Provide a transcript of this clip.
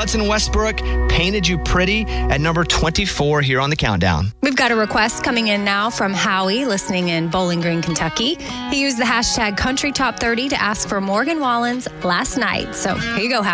Hudson Westbrook, Painted You Pretty at number 24 here on the countdown. We've got a request coming in now from Howie, listening in Bowling Green, Kentucky. He used the hashtag Country Top 30 to ask for Morgan Wallen's Last Night. So here you go, Howie.